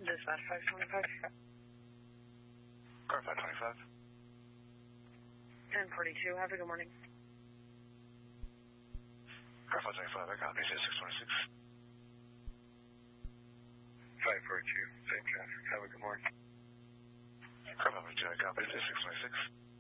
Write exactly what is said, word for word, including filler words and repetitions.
Dispatch five twenty-five. Car five twenty-five. ten forty-two, have a good morning. Car five twenty-five, I copy, six twenty-six. five forty-two, same traffic, have a good morning. Car five twenty-two, I copy, six twenty-six.